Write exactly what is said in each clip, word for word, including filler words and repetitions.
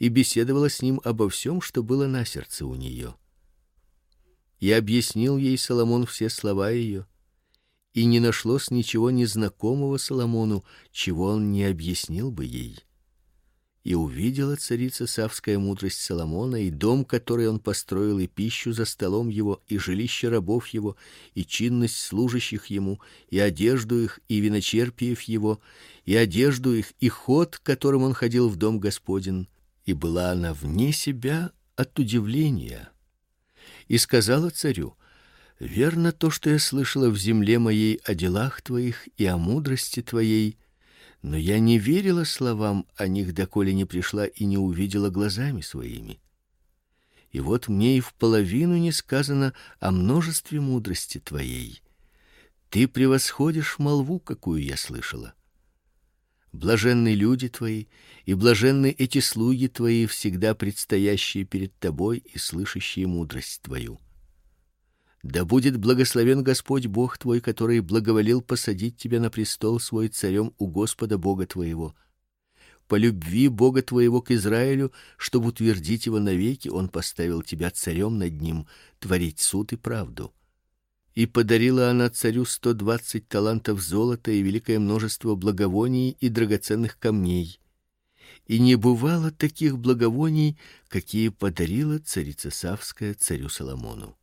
и беседовала с ним обо всем, что было на сердце у нее. И объяснил ей Соломон все слова ее, и не нашлось ничего незнакомого Соломону, чего он не объяснил бы ей. И увидела царица Савская мудрость Соломона, и дом, который он построил, и пищу за столом его, и жилище рабов его, и чинность служащих ему, и одежду их, и виночерпиев его, и одежду их, и ход, которым он ходил в дом Господень. И была она вне себя от удивления. И сказала царю: верно то, что я слышала в земле моей о делах твоих и о мудрости твоей, но я не верила словам о них, доколе не пришла и не увидела глазами своими. И вот мне и в половину не сказано о множестве мудрости твоей. Ты превосходишь молву, какую я слышала. Блаженны люди твои, и блаженны эти слуги твои, всегда предстоящие перед тобой и слышащие мудрость твою. Да будет благословен Господь Бог твой, который благоволил посадить тебя на престол свой царем у Господа Бога твоего. По любви Бога твоего к Израилю, чтобы утвердить его навеки, он поставил тебя царем над ним, творить суд и правду. И подарила она царю сто двадцать талантов золота и великое множество благовоний и драгоценных камней. И не бывало таких благовоний, какие подарила царица Савская царю Соломону.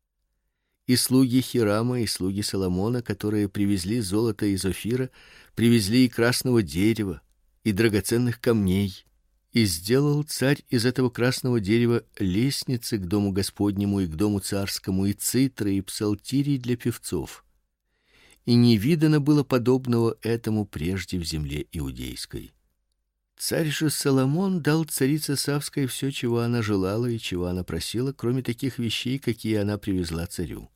И слуги Хирама, и слуги Соломона, которые привезли золото из Офира, привезли и красного дерева, и драгоценных камней. И сделал царь из этого красного дерева лестницы к дому Господнему и к дому царскому, и цитры, и псалтирий для певцов. И не видано было подобного этому прежде в земле иудейской. Царь же Соломон дал царице Савской все, чего она желала и чего она просила, кроме таких вещей, какие она привезла царю.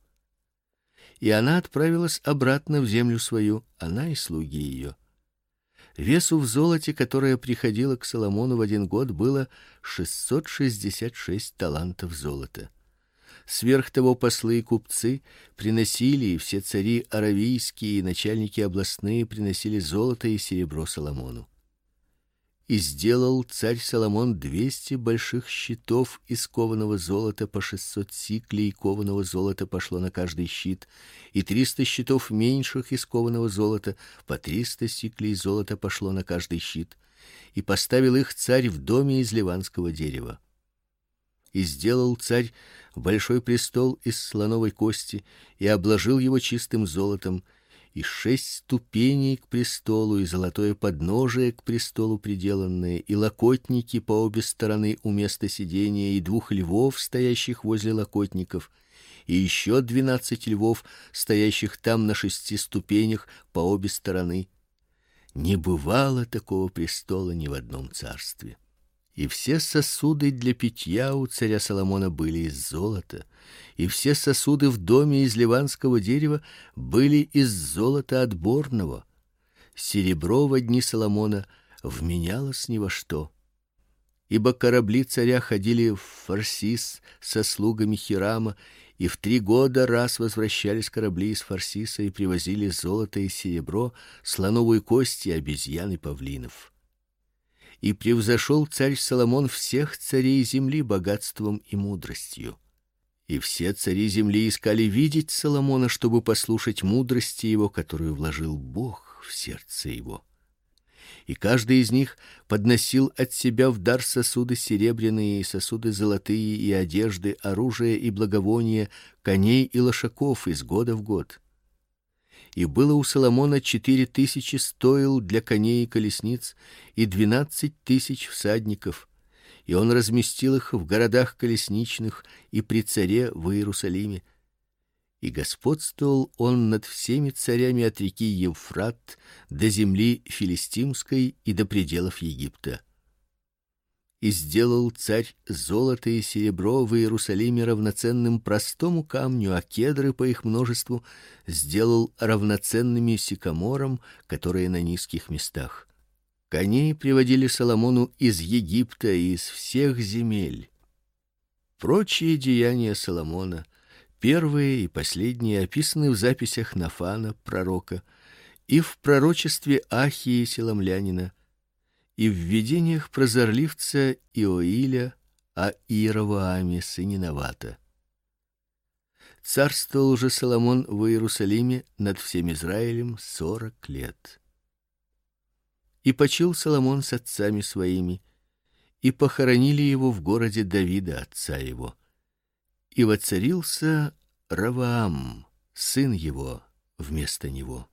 И она отправилась обратно в землю свою, она и слуги ее. Весу в золоте, которое приходило к Соломону в один год, было шестьсот шестьдесят шесть талантов золота. Сверх того послы и купцы приносили, и все цари аравийские и начальники областные приносили золото и серебро Соломону. И сделал царь Соломон двести больших щитов из кованого золота, по шестьсот сиклей кованого золота пошло на каждый щит, и триста щитов меньших из кованого золота, по триста сиклей золота пошло на каждый щит, и поставил их царь в доме из ливанского дерева. И сделал царь большой престол из слоновой кости и обложил его чистым золотом, и шесть ступеней к престолу, и золотое подножие к престолу приделанное, и локотники по обе стороны у места сидения, и двух львов, стоящих возле локотников, и еще двенадцать львов, стоящих там на шести ступенях по обе стороны. Не бывало такого престола ни в одном царстве. И все сосуды для питья у царя Соломона были из золота, и все сосуды в доме из ливанского дерева были из золота отборного. Серебро во дни Соломона вменялось ни во что. Ибо корабли царя ходили в Фарсис со слугами Хирама, и в три года раз возвращались корабли из Фарсиса и привозили золото и серебро, слоновую кость и обезьян и павлинов. И превзошел царь Соломон всех царей земли богатством и мудростью. И все цари земли искали видеть Соломона, чтобы послушать мудрости его, которую вложил Бог в сердце его. И каждый из них подносил от себя в дар сосуды серебряные, сосуды золотые и одежды, оружие и благовония, коней и лошаков из года в год. И было у Соломона четыре тысячи стоил для коней и колесниц и двенадцать тысяч всадников, и он разместил их в городах колесничных и при царе в Иерусалиме. И господствовал он над всеми царями от реки Евфрат до земли филистимской и до пределов Египта. И сделал царь золото и серебро в Иерусалиме равноценным простому камню, а кедры по их множеству сделал равноценными сикаморам, которые на низких местах. Коней приводили Соломону из Египта и из всех земель. Прочие деяния Соломона, первые и последние, описаны в записях Нафана пророка и в пророчестве Ахии селомлянина, и в видениях прозорливца Иоиля о Иеровоаме сыне Навата. Царствовал же Соломон в Иерусалиме над всем Израилем сорок лет. И почил Соломон с отцами своими, и похоронили его в городе Давида отца его. И воцарился Ровоам, сын его, вместо него.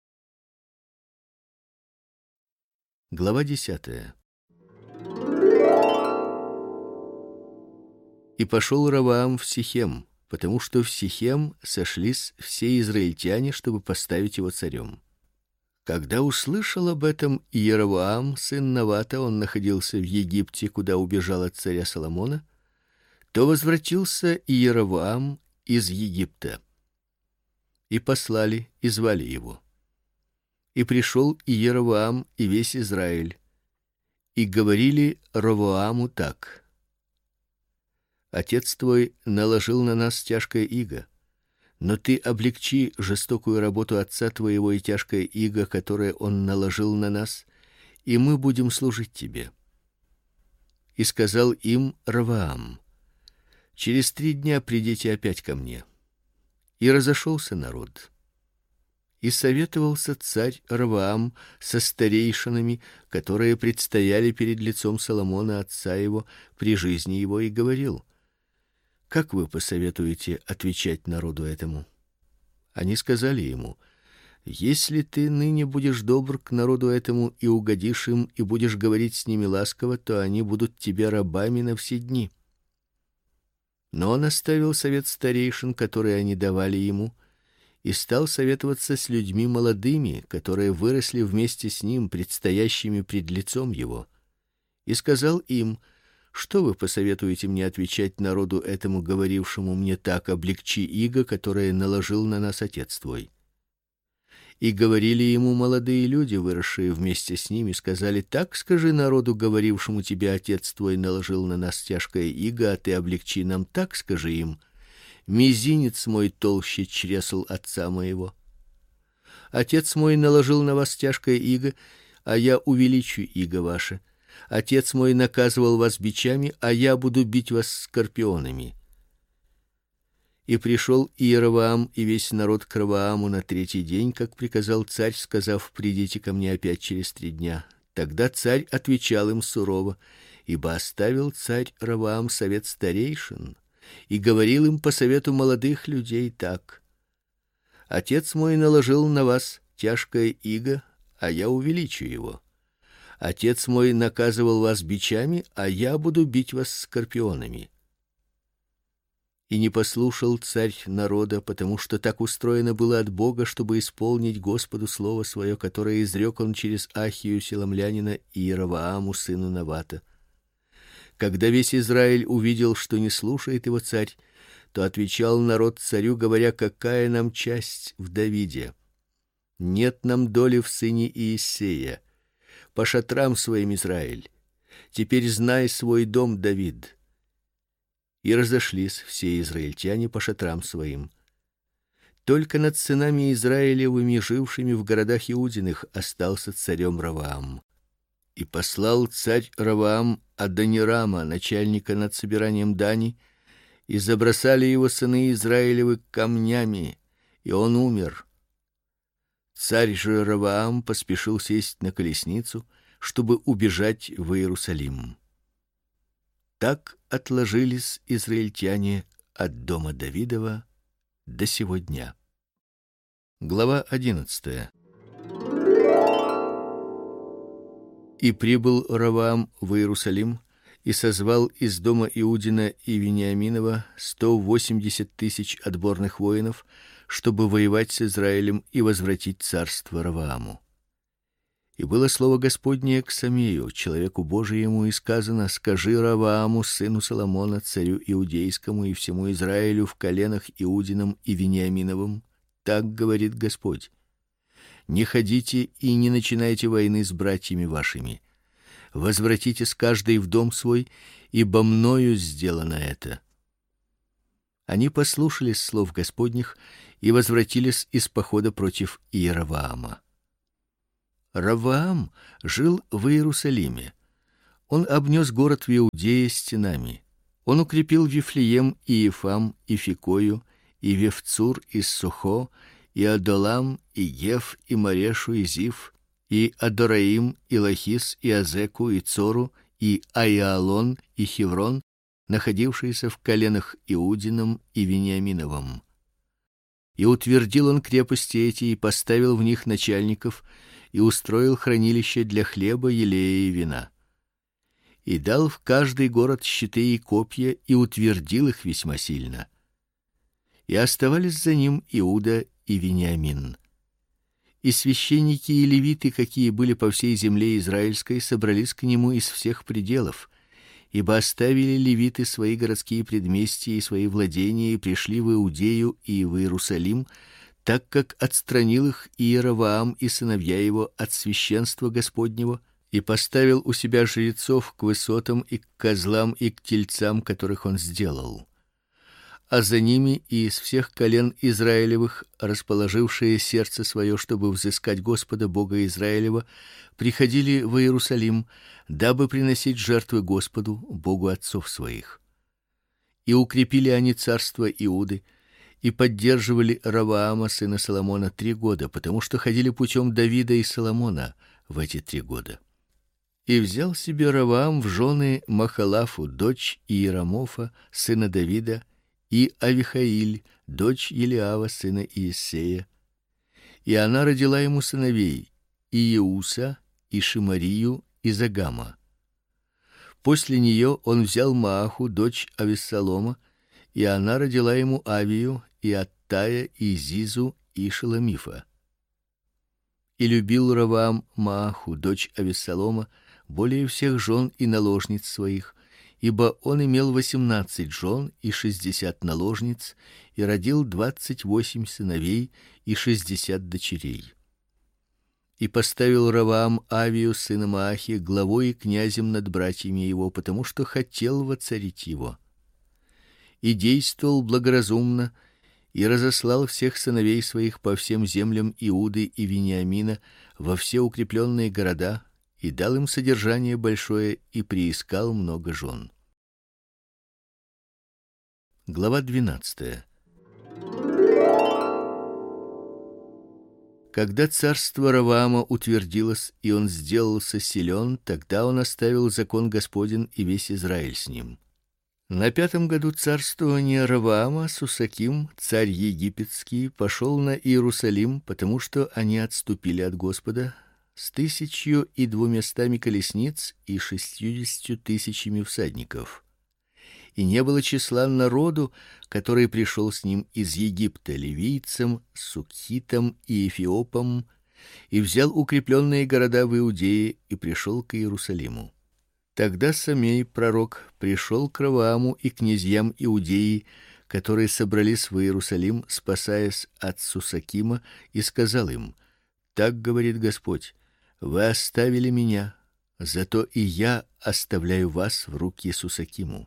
Глава десятая. И пошел Ровоам в Сихем, потому что в Сихем сошлись все израильтяне, чтобы поставить его царем. Когда услышал об этом Иеровоам, сын Навата, он находился в Египте, куда убежал от царя Соломона, то возвратился Иеровоам из Египта. И послали, и звали его. И пришел Иеровоам и весь Израиль, и говорили Ровоаму так: Отец твой наложил на нас тяжкое иго, но ты облегчи жестокую работу отца твоего и тяжкое иго, которое он наложил на нас, и мы будем служить тебе. И сказал им Ровоам: через три дня придите опять ко мне. И разошелся народ. И советовался царь Ровоам со старейшинами, которые предстояли перед лицом Соломона отца его при жизни его, и говорил: как вы посоветуете отвечать народу этому? Они сказали ему: если ты ныне будешь добр к народу этому и угодишь им, и будешь говорить с ними ласково, то они будут тебе рабами на все дни. Но он оставил совет старейшин, которые они давали ему, и стал советоваться с людьми молодыми, которые выросли вместе с ним, предстоящими пред лицом его, и сказал им: что вы посоветуете мне отвечать народу этому, говорившему мне так: облегчи иго, которое наложил на нас отец твой? И говорили ему молодые люди, выросшие вместе с ним, и сказали: так скажи народу, говорившему тебе: отец твой наложил на нас тяжкое иго, а ты облегчи нам. Так скажи им: мизинец мой толще чресл отца моего. Отец мой наложил на вас тяжкое иго, а я увеличу иго ваше. Отец мой наказывал вас бичами, а я буду бить вас скорпионами. И пришел Иеровоам и весь народ к Ровоаму на третий день, как приказал царь, сказав: придите ко мне опять через три дня. Тогда царь отвечал им сурово, ибо оставил царь Ровоам совет старейшин и говорил им по совету молодых людей так: отец мой наложил на вас тяжкое иго, а я увеличу его. Отец мой наказывал вас бичами, а я буду бить вас скорпионами. И не послушал царь народа, потому что так устроено было от Бога, чтобы исполнить Господу слово свое, которое изрек он через Ахию силамлянина и Иеровоаму сыну Навата. Когда весь Израиль увидел, что не слушает его царь, то отвечал народ царю, говоря: какая нам часть в Давиде? Нет нам доли в сыне Иессея. По шатрам своим, Израиль. Теперь знай свой дом, Давид. И разошлись все израильтяне по шатрам своим. Только над сынами Израилевыми, жившими в городах Иудиных, остался царем Ровоам. И послал царь Ровоам Адонирама, начальника над собиранием дани, и забросали его сыны Израилевы камнями, и он умер. Царь же Ровоам поспешил сесть на колесницу, чтобы убежать в Иерусалим. Так отложились израильтяне от дома Давидова до сего дня. Глава одиннадцатая. И прибыл Ровоам в Иерусалим и созвал из дома Иудина и Вениаминова сто восемьдесят тысяч отборных воинов, чтобы воевать с Израилем и возвратить царство Ровоаму. И было слово Господне к Самею, человеку Божиему, и сказано: скажи Ровоаму, сыну Соломона, царю иудейскому, и всему Израилю в коленах Иудином и Вениаминовым: так говорит Господь: не ходите и не начинайте войны с братьями вашими. Возвратитесь каждый в дом свой, ибо мною сделано это. Они послушались слов Господних и возвратились из похода против Иеровоама. Раваам жил в Иерусалиме. Он обнес город в Иудее стенами. Он укрепил Вифлеем и Ефам и Фикою и Вевцур и Сухо и Адолам и Геф и Марешу и Зив и Адораим и Лахис и Азеку и Цору и Аиалон и Хеврон, находившиеся в коленах Иудином и Вениаминовом. И утвердил он крепости эти и поставил в них начальников и устроил хранилище для хлеба, елея и вина. И дал в каждый город щиты и копья и утвердил их весьма сильно. И оставались за ним Иуда и Вениамин. И священники и левиты, какие были по всей земле израильской, собрались к нему из всех пределов, ибо оставили левиты свои городские предместья и свои владения и пришли в Иудею и в Иерусалим, так как отстранил их Иеровоам и сыновья его от священства Господнего и поставил у себя жрецов к высотам и к козлам и к тельцам, которых он сделал. А за ними и из всех колен Израилевых, расположившие сердце свое, чтобы взыскать Господа Бога Израилева, приходили в Иерусалим, дабы приносить жертвы Господу, Богу отцов своих. И укрепили они царство Иуды, и поддерживали Раваама сына Соломона три года, потому что ходили путем Давида и Соломона в эти три года. И взял себе Раваам в жены Махалафу, дочь Иерамофа, сына Давида, и Авихаиль, дочь Елиава, сына Иессея. И она родила ему сыновей: Иеуса, и Шимарию, и Загама. После нее он взял Мааху, дочь Авессалома, и она родила ему Авию, и Аттая, и Зизу, и Шеломифа. И любил Раваам Мааху, дочь Авессалома, более всех жен и наложниц своих, ибо он имел восемнадцать жен и шестьдесят наложниц, и родил двадцать восемь сыновей и шестьдесят дочерей. И поставил Раваам Авию сына Маахи главой и князем над братьями его, потому что хотел воцарить его. И действовал благоразумно, и разослал всех сыновей своих по всем землям Иуды и Вениамина во все укрепленные города, и дал им содержание большое, и приискал много жен. Глава двенадцатая. Когда царство Раваама утвердилось, и он сделался силен, тогда он оставил закон Господень и весь Израиль с ним. На пятом году царствования Раваама Сусаким, царь египетский, пошел на Иерусалим, потому что они отступили от Господа с тысячью и двумястами колесниц и шестьюдесятью тысячами всадников. И не было числа народу, который пришел с ним из Египта, ливийцам, сукхитам и эфиопам, и взял укрепленные города в Иудее и пришел к Иерусалиму. Тогда Самей пророк пришел к Равааму и князьям Иудеи, которые собрались в Иерусалим, спасаясь от Сусакима, и сказал им: так говорит Господь: вы оставили меня, зато и я оставляю вас в руки Сусакиму.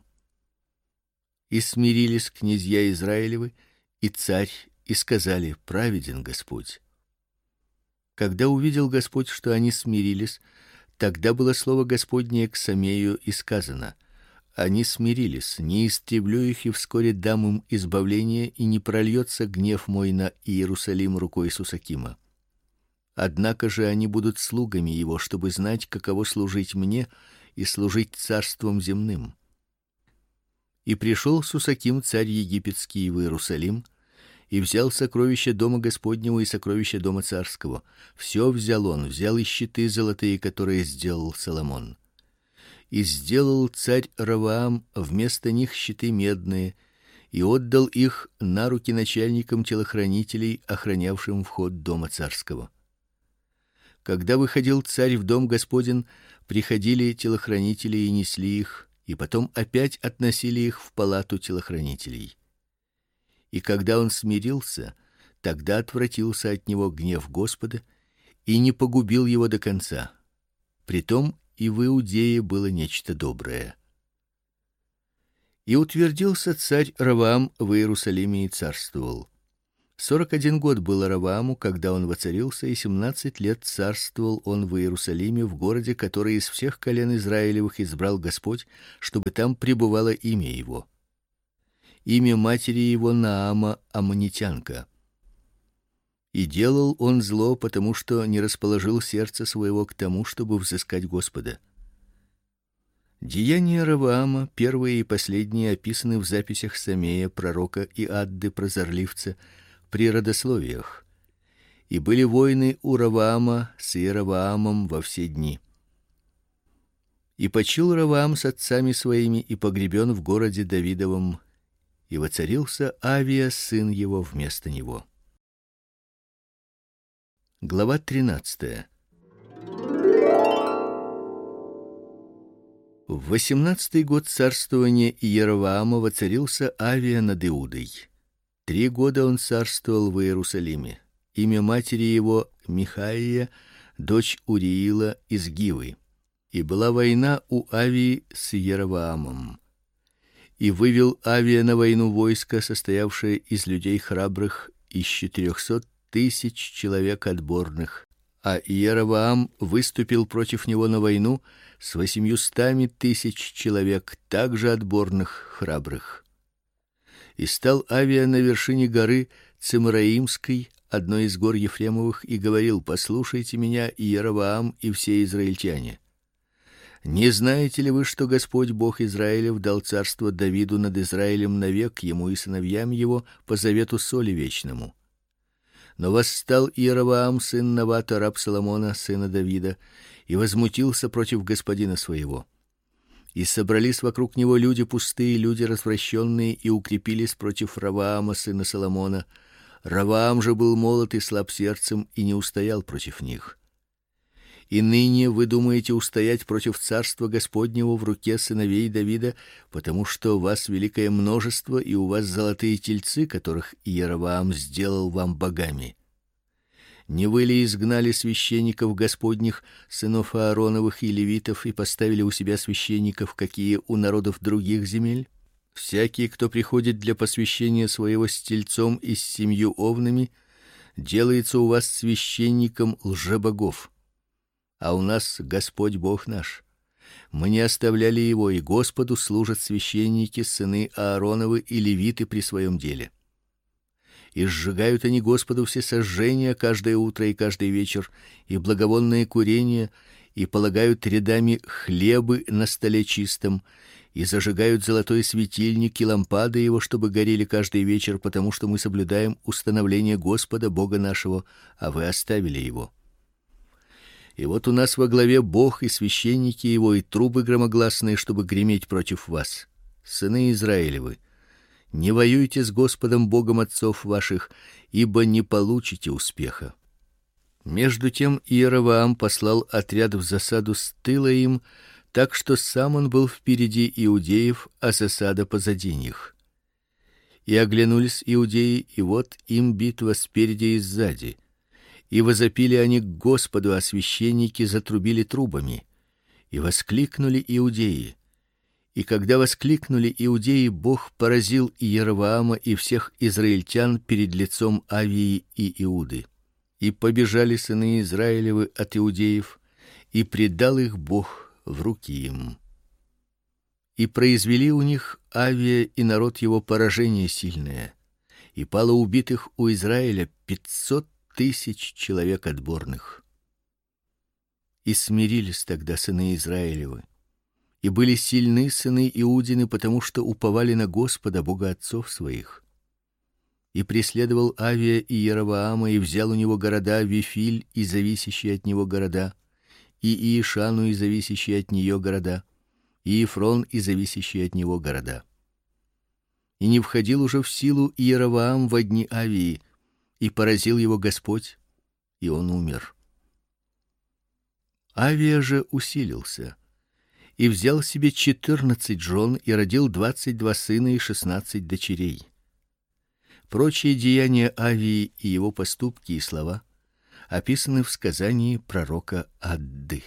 И смирились князья Израилевы и царь, и сказали: праведен Господь. Когда увидел Господь, что они смирились, тогда было слово Господне к Самею, и сказано: они смирились, не истреблю их, и вскоре дам им избавление, и не прольется гнев мой на Иерусалим рукой Сусакима. Однако же они будут слугами его, чтобы знать, каково служить мне и служить царством земным. И пришел Сусаким, царь египетский, в Иерусалим, и взял сокровища дома Господнего и сокровища дома царского. Все взял он, взял и щиты золотые, которые сделал Соломон. И сделал царь Раваам вместо них щиты медные, и отдал их на руки начальникам телохранителей, охранявшим вход дома царского. Когда выходил царь в дом Господень, приходили телохранители и несли их, и потом опять относили их в палату телохранителей. И когда он смирился, тогда отвратился от него гнев Господа и не погубил его до конца. Притом и в Иудее было нечто доброе. И утвердился царь Раваам в Иерусалиме и царствовал. Сорок один год было Ровоаму, когда он воцарился, и семнадцать лет царствовал он в Иерусалиме, в городе, который из всех колен Израилевых избрал Господь, чтобы там пребывало имя его. Имя матери его Наама, аммонитянка. И делал он зло, потому что не расположил сердце своего к тому, чтобы взыскать Господа. Деяния Ровоама, первые и последние, описаны в записях Самея, пророка, и Адды, прозорливца, при родословиях. И были войны у Ровоама с Иеровоамом во все дни. И почил Ровоам с отцами своими и погребен в городе Давидовом, и воцарился Авия, сын его, вместо него. Глава тринадцатая. В восемнадцатый год царствования Иеровоама воцарился Авия над Иудой. Три года он царствовал в Иерусалиме. Имя матери его Михаия, дочь Уриила из Гивы. И была война у Авии с Иеровоамом. И вывел Авия на войну войско, состоявшее из людей храбрых, из четырехсот тысяч человек отборных, а Иеровоам выступил против него на войну с восемьюстами тысяч человек, также отборных, храбрых. И стал Авия на вершине горы Цимраимской, одной из гор Ефремовых, и говорил: послушайте меня, Иеровоам и все израильтяне. Не знаете ли вы, что Господь Бог Израилев дал царство Давиду над Израилем навек, ему и сыновьям его, по завету соли вечному? Но восстал Иеровоам, сын Навата, раб Соломона, сына Давида, и возмутился против господина своего. И собрались вокруг него люди пустые, люди развращенные, и укрепились против Ровоама, сына Соломона. Ровоам же был молод и слаб сердцем, и не устоял против них. И ныне вы думаете устоять против царства Господнего в руке сыновей Давида, потому что у вас великое множество, и у вас золотые тельцы, которых Иеровоам сделал вам богами. Не вы ли изгнали священников Господних, сынов Аароновых и левитов, и поставили у себя священников, какие у народов других земель? Всякий, кто приходит для посвящения своего с тельцом и с семью овнами, делается у вас священником лжебогов. А у нас Господь Бог наш. Мы не оставляли его, и Господу служат священники, сыны Аароновы и левиты при своем деле. И сжигают они Господу все сожжения каждое утро и каждый вечер, и благовонное курение, и полагают рядами хлебы на столе чистом, и зажигают золотой светильник и лампады его, чтобы горели каждый вечер, потому что мы соблюдаем установление Господа Бога нашего, а вы оставили его. И вот у нас во главе Бог и священники его, и трубы громогласные, чтобы греметь против вас. Сыны Израилевы, не воюйте с Господом Богом отцов ваших, ибо не получите успеха. Между тем Иеровоам послал отряд в засаду с тыла им, так что сам он был впереди иудеев, а засада позади них. И оглянулись иудеи, и вот им битва спереди и сзади. И возопили они к Господу, а священники затрубили трубами. И воскликнули иудеи. И когда воскликнули иудеи, Бог поразил Иеровоама и всех израильтян перед лицом Авии и Иуды. И побежали сыны Израилевы от иудеев, и предал их Бог в руки им. И произвели у них Авия и народ его поражение сильное, и пало убитых у Израиля пятьсот тысяч человек отборных. И смирились тогда сыны Израилевы, и были сильны сыны Иудины, потому что уповали на Господа Бога отцов своих. И преследовал Авия и Иеровоама, и взял у него города Вифиль и зависящие от него города, и Иешану и зависящие от нее города, и Ефрон и зависящие от него города. И не входил уже в силу Иеровоам во дни Авии, и поразил его Господь, и он умер. Авия же усилился и взял себе четырнадцать жен и родил двадцать два сына и шестнадцать дочерей. Прочие деяния Авии и его поступки и слова описаны в сказании пророка Адды.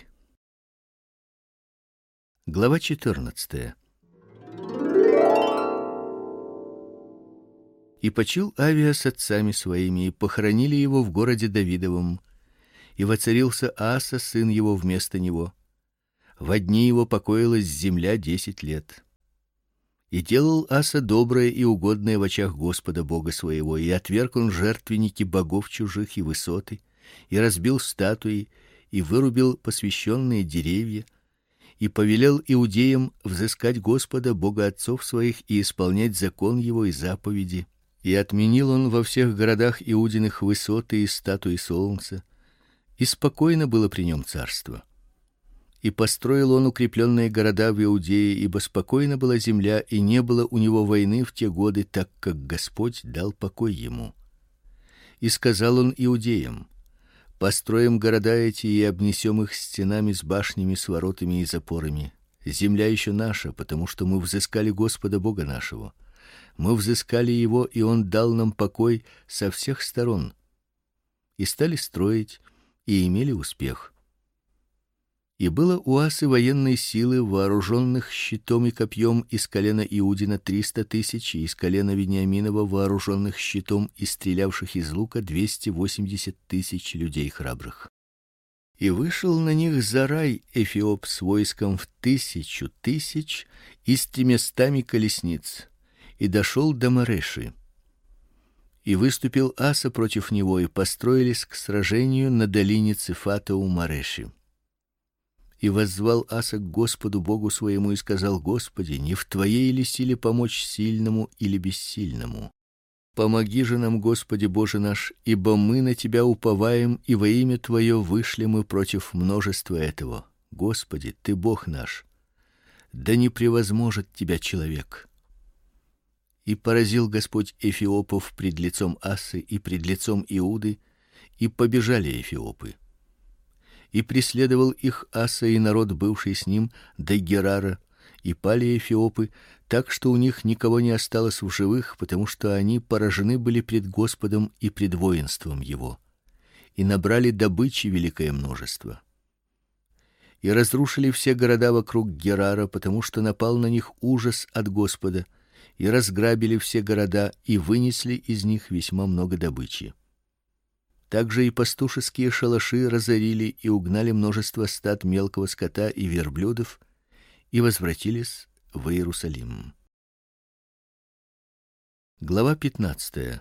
Глава четырнадцатая. И почил Авия с отцами своими, и похоронили его в городе Давидовом. И воцарился Аса, сын его, вместо него. Во дни его покоилась земля десять лет. И делал Аса доброе и угодное в очах Господа Бога своего, и отверг он жертвенники богов чужих и высоты, и разбил статуи, и вырубил посвященные деревья, и повелел иудеям взыскать Господа Бога отцов своих и исполнять закон его и заповеди. И отменил он во всех городах иудиных высоты и статуи солнца, и спокойно было при нем царство. И построил он укрепленные города в Иудее, ибо спокойна была земля, и не было у него войны в те годы, так как Господь дал покой ему. И сказал он иудеям: построим города эти и обнесем их стенами с башнями, с воротами и запорами. Земля еще наша, потому что мы взыскали Господа Бога нашего. Мы взыскали его, и он дал нам покой со всех сторон. И стали строить, и имели успех. И было у Асы военной силы, вооруженных щитом и копьем, из колена Иудина триста тысяч, и из колена Вениаминова вооруженных щитом и стрелявших из лука двести восемьдесят тысяч людей храбрых. И вышел на них Зарай Эфиоп с войском в тысячу тысяч и с тремястами колесниц, и дошел до Мареши. И выступил Аса против него, и построились к сражению на долине Цефата у Мареши. И воззвал Аса к Господу Богу своему и сказал: Господи, не в твоей ли силе помочь сильному или бессильному? Помоги же нам, Господи Боже наш, ибо мы на тебя уповаем, и во имя твое вышли мы против множества этого. Господи, ты Бог наш. Да не превозможет тебя человек. И поразил Господь эфиопов пред лицом Асы и пред лицом Иуды, и побежали эфиопы. И преследовал их Аса и народ, бывший с ним, до Герара, и пали эфиопы, так что у них никого не осталось в живых, потому что они поражены были пред Господом и пред воинством его, и набрали добычи великое множество. И разрушили все города вокруг Герара, потому что напал на них ужас от Господа, и разграбили все города и вынесли из них весьма много добычи. Также и пастушеские шалаши разорили и угнали множество стад мелкого скота и верблюдов, и возвратились в Иерусалим. Глава пятнадцатая.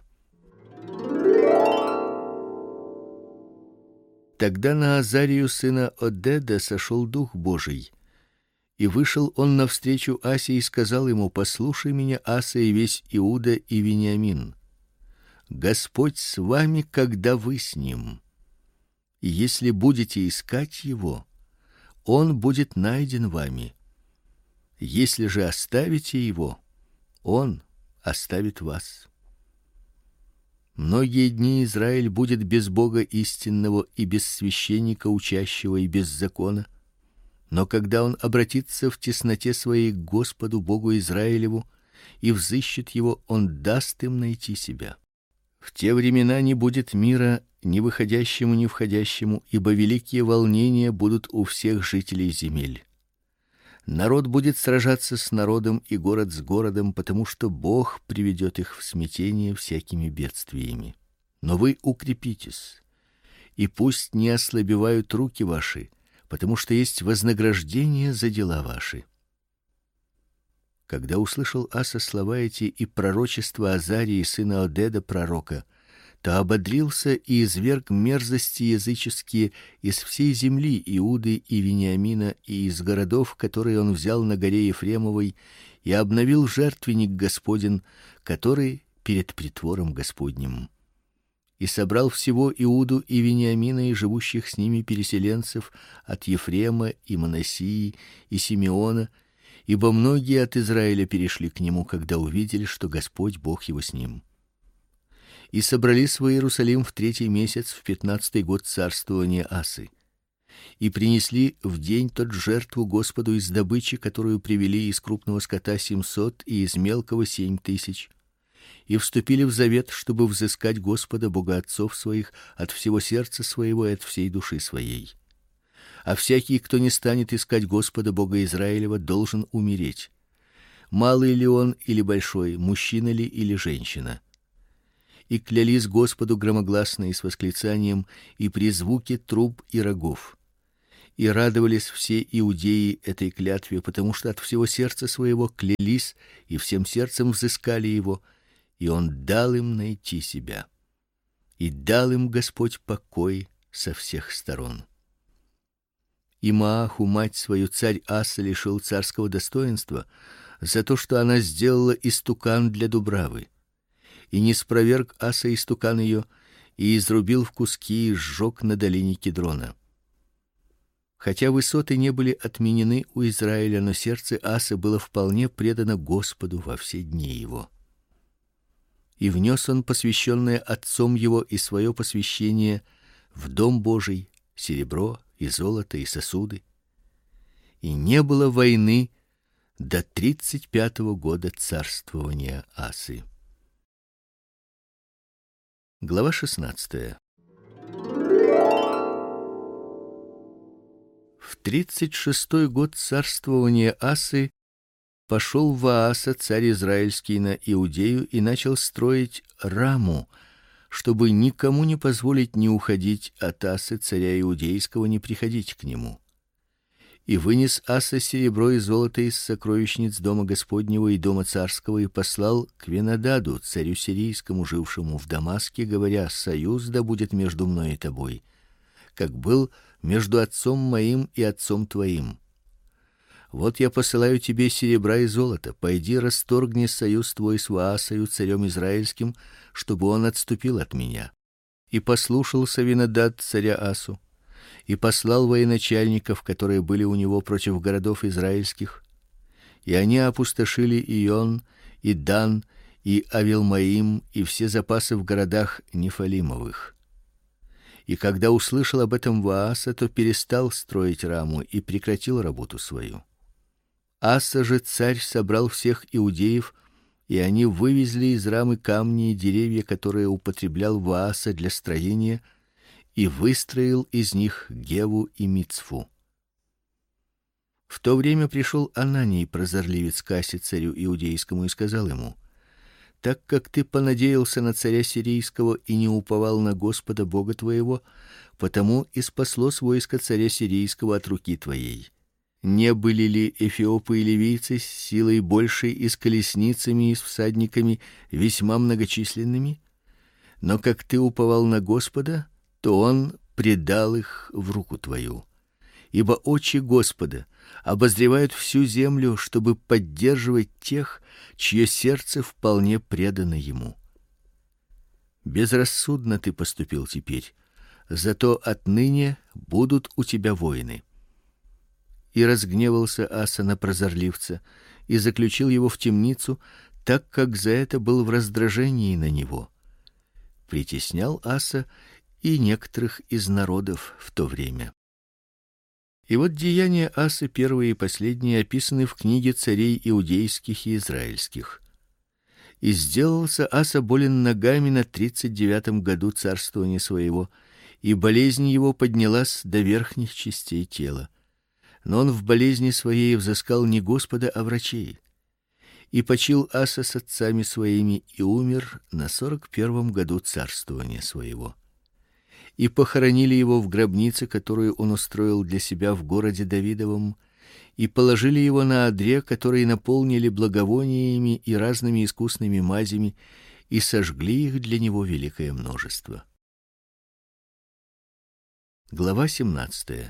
Тогда на Азарию сына Одеда сошел Дух Божий, и вышел он навстречу Асе и сказал ему: послушай меня, Аса, и весь Иуда и Вениамин. Господь с вами, когда вы с ним. И если будете искать его, он будет найден вами. Если же оставите его, он оставит вас. Многие дни Израиль будет без Бога истинного и без священника учащего и без закона. Но когда он обратится в тесноте своей к Господу Богу Израилеву и взыщет его, он даст им найти себя. В те времена не будет мира ни выходящему, ни входящему, ибо великие волнения будут у всех жителей земель. Народ будет сражаться с народом и город с городом, потому что Бог приведет их в смятение всякими бедствиями. Но вы укрепитесь, и пусть не ослабевают руки ваши, потому что есть вознаграждение за дела ваши. Когда услышал Аса слова эти и пророчество Азарии сына Одеда пророка, то ободрился и изверг мерзости языческие из всей земли Иуды и Вениамина и из городов, которые он взял на горе Ефремовой, и обновил жертвенник Господень, который перед притвором Господним. И собрал всего Иуду и Вениамина и живущих с ними переселенцев от Ефрема и Манассии и Симеона, ибо многие от Израиля перешли к нему, когда увидели, что Господь Бог его с ним. И собрались в Иерусалим в третий месяц, в пятнадцатый год царствования Асы. И принесли в день тот жертву Господу из добычи, которую привели из крупного скота семьсот и из мелкого семь тысяч. И вступили в завет, чтобы взыскать Господа Бога отцов своих от всего сердца своего и от всей души своей. А всякий, кто не станет искать Господа Бога Израилева, должен умереть. Малый ли он или большой, мужчина ли или женщина. и клялись Господу громогласно и с восклицанием, и при звуке труб и рогов. И радовались все иудеи этой клятве, потому что от всего сердца своего клялись и всем сердцем взыскали его, и он дал им найти себя. И дал им Господь покой со всех сторон. И Мааху, мать свою, царь Аса лишил царского достоинства за то, что она сделала истукан для дубравы. И не спроверг Аса истукан ее, и изрубил в куски и сжег на долине Кедрона. Хотя высоты не были отменены у Израиля, но сердце Асы было вполне предано Господу во все дни его. И внес он посвященное отцом его и свое посвящение в дом Божий, серебро и золото и сосуды. И не было войны до тридцать пятого года царствования Асы. Глава шестнадцатая. В тридцать шестой год царствования Асы пошел Вааса, царь израильский, на Иудею и начал строить Раму, чтобы никому не позволить ни уходить от Асы, царя иудейского, ни приходить к нему. И вынес Аса серебро и золото из сокровищниц дома Господнего и дома царского и послал к Венададу, царю сирийскому, жившему в Дамаске, говоря: союз да будет между мной и тобой, как был между отцом моим и отцом твоим. Вот я посылаю тебе серебра и золото. Пойди, расторгни союз твой с Ваасою, царем израильским, чтобы он отступил от меня. И послушался Венадад царя Асу, и послал военачальников, которые были у него против городов израильских, и они опустошили Ион, и Дан, и Авилмаим, и все запасы в городах Нефалимовых. И когда услышал об этом Вааса, то перестал строить Раму и прекратил работу свою. Аса же царь собрал всех иудеев, и они вывезли из Рамы камни и деревья, которые употреблял Вааса для строения, и выстроил из них Геву и Мицфу. В то время пришел Ананий, прозорливец, к Асе, царю иудейскому, и сказал ему: так как ты понадеялся на царя сирийского и не уповал на Господа Бога твоего, потому и спаслось войско царя сирийского от руки твоей. Не были ли эфиопы и ливийцы с силой большей и с колесницами и с всадниками весьма многочисленными? Но как ты уповал на Господа, то он предал их в руку твою. Ибо очи Господа обозревают всю землю, чтобы поддерживать тех, чье сердце вполне предано ему. Безрассудно ты поступил теперь, зато отныне будут у тебя воины. И разгневался Аса на прозорливца и заключил его в темницу, так как за это был в раздражении на него. Притеснял Аса и некоторых из народов в то время. И вот деяния Асы, первые и последние, описаны в книге царей иудейских и израильских. И сделался Аса болен ногами на тридцать девятом году царствования своего, и болезнь его поднялась до верхних частей тела. Но он в болезни своей взыскал не Господа, а врачей. И почил Аса с отцами своими и умер на сорок первом году царствования своего. И похоронили его в гробнице, которую он устроил для себя в городе Давидовом, и положили его на одре, который наполнили благовониями и разными искусными мазями, и сожгли их для него великое множество. Глава семнадцатая.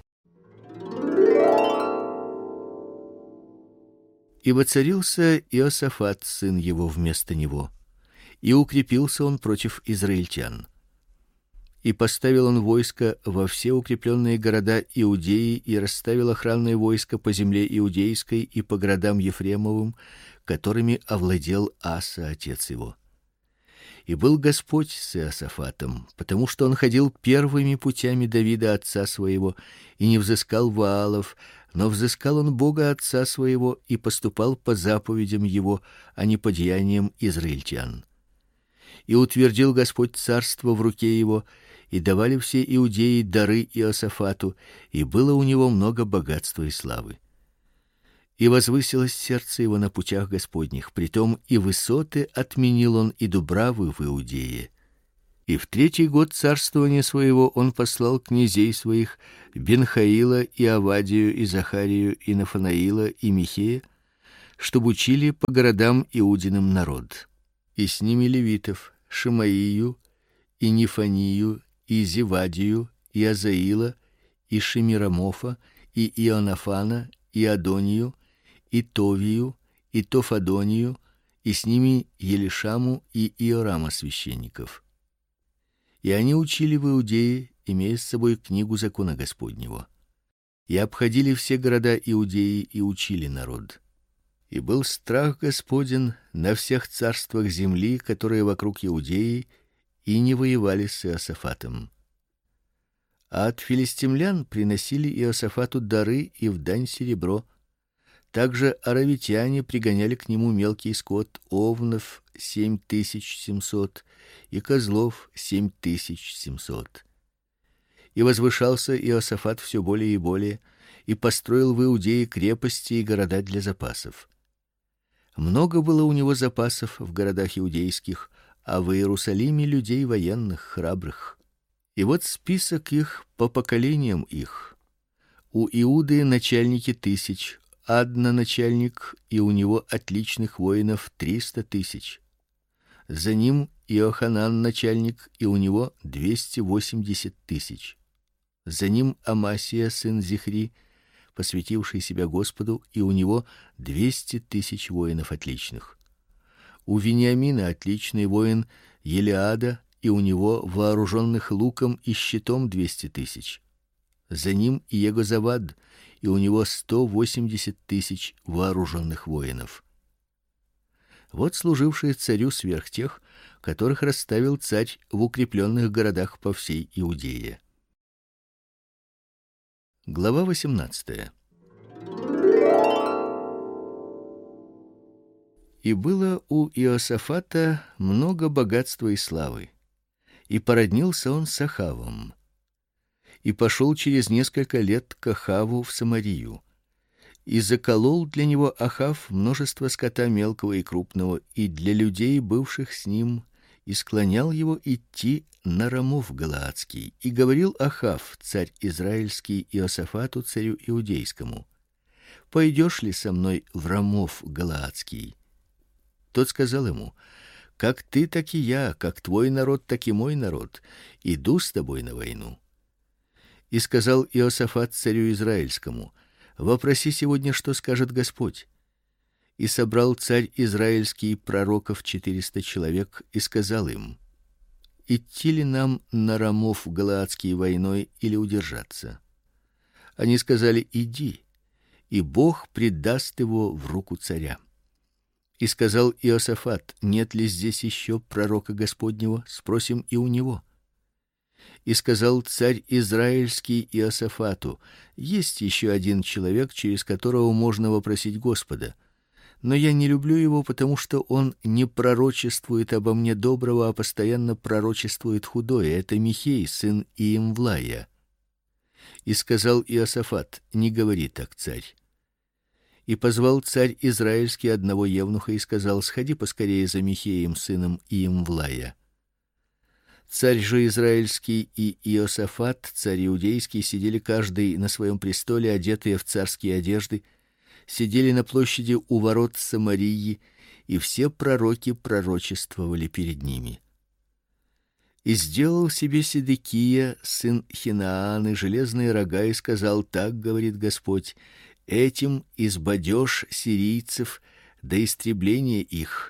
И воцарился Иосафат, сын его, вместо него, и укрепился он против израильтян. И поставил он войско во все укрепленные города Иудеи и расставил охранное войско по земле иудейской и по городам Ефремовым, которыми овладел Аса, отец его. И был Господь с Иосафатом, потому что он ходил первыми путями Давида отца своего и не взыскал Ваалов, но взыскал он Бога отца своего и поступал по заповедям его, а не по деяниям израильтян. И утвердил Господь царство в руке его, и давали все иудеи дары Иосафату, и было у него много богатства и славы. И возвысилось сердце его на путях Господних, притом и высоты отменил он, и дубравы в Иудее. И в третий год царствования своего он послал князей своих Бенхаила и Авадию и Захарию и Нафанаила и Михея, чтобы учили по городам Иудиным народ. И с ними левитов Шимаию и Нефанию и Зевадию и Азаила и Шемирамофа и Ионафана и Адонию и Товию и Тофадонию, и с ними Елишаму и Иорама священников. И они учили в Иудее, имея с собой книгу закона Господнего. И обходили все города Иудеи и учили народ. И был страх Господень на всех царствах земли, которые вокруг Иудеи, и не воевали с Иосафатом. А от филистимлян приносили Иосафату дары и в дань серебро. Также аравитяне пригоняли к нему мелкий скот, овнов семь тысяч семьсот и козлов семь тысяч семьсот. И возвышался Иосафат все более и более, и построил в Иудее крепости и города для запасов. Много было у него запасов в городах иудейских, а в Иерусалиме людей военных, храбрых. И вот список их по поколениям их. У Иуды начальники тысяч, Адна начальник, и у него отличных воинов триста тысяч. За ним Иоханан начальник, и у него двести восемьдесят тысяч. За ним Амасия сын Зихри, посвятивший себя Господу, и у него двести тысяч воинов отличных. У Вениамина отличный воин Елиада, и у него вооруженных луком и щитом двести тысяч. За ним Иегозавад, и у него сто восемьдесят тысяч вооруженных воинов. Вот служившие царю сверх тех, которых расставил царь в укрепленных городах по всей Иудее. Глава восемнадцатая. И было у Иосафата много богатства и славы, и породнился он с Ахавом. И пошел через несколько лет к Ахаву в Самарию. И заколол для него Ахав множество скота мелкого и крупного, и для людей, бывших с ним, и склонял его идти на Рамов галаадский. И говорил Ахав, царь израильский, Иосафату, царю иудейскому: пойдешь ли со мной в Рамов галаадский? Тот сказал ему: как ты, так и я, как твой народ, так и мой народ, иду с тобой на войну. И сказал Иосафат царю израильскому: вопроси сегодня, что скажет Господь. И собрал царь израильский пророков четыреста человек и сказал им: идти ли нам на Рамов галаадский войной или удержаться? Они сказали: иди, и Бог предаст его в руку царя. И сказал Иосафат: нет ли здесь еще пророка Господнего? Спросим и у него. И сказал царь израильский Иосафату: есть еще один человек, через которого можно вопросить Господа. Но я не люблю его, потому что он не пророчествует обо мне доброго, а постоянно пророчествует худое. Это Михей, сын Иемвлая. И сказал Иосафат: не говори так, царь. И позвал царь израильский одного евнуха и сказал: сходи поскорее за Михеем, сыном Иемвлая. Царь же израильский и Иосафат, царь иудейский, сидели каждый на своем престоле, одетые в царские одежды, сидели на площади у ворот Самарии, и все пророки пророчествовали перед ними. И сделал себе Седекия, сын Хинааны, железные рога и сказал: так говорит Господь: этим избадешь сирийцев до истребления их.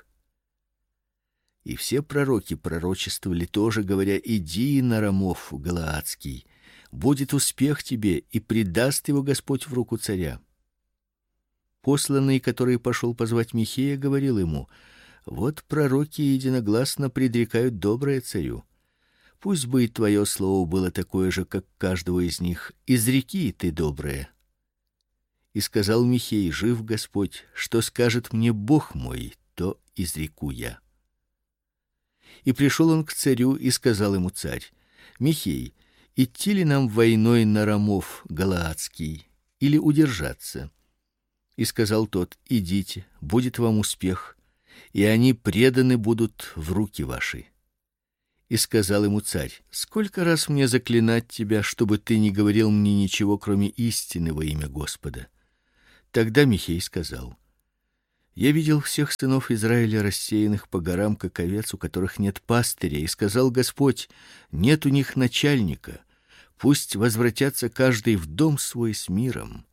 И все пророки пророчествовали тоже, говоря: иди на Рамов галаадский, будет успех тебе, и предаст его Господь в руку царя. Посланный, который пошел позвать Михея, говорил ему: вот пророки единогласно предрекают доброе царю. Пусть бы и твое слово было такое же, как каждого из них. Изреки ты доброе. И сказал Михей: жив Господь, что скажет мне Бог мой, то изреку я. И пришел он к царю и сказал ему царь: Михей, идти ли нам войной на Рамов галаадский или удержаться? И сказал тот: идите, будет вам успех, и они преданы будут в руки ваши. И сказал ему царь: сколько раз мне заклинать тебя, чтобы ты не говорил мне ничего, кроме истины во имя Господа? Тогда Михей сказал: я видел всех сынов Израиля рассеянных по горам, как овец, у которых нет пастыря, и сказал Господь: нет у них начальника, пусть возвратятся каждый в дом свой с миром.